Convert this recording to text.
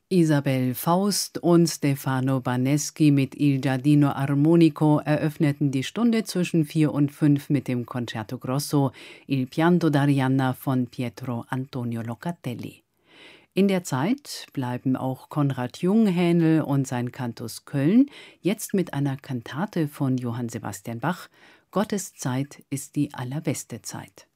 Isabel Faust und Stefano Baneschi mit Il Giardino Armonico eröffneten die Stunde zwischen 4 und 5 mit dem Concerto Grosso Il Pianto d'Arianna von Pietro Antonio Locatelli. In der Zeit bleiben auch Konrad Junghänel und sein Cantus Köln, jetzt mit einer Kantate von Johann Sebastian Bach. Gottes Zeit ist die allerbeste Zeit.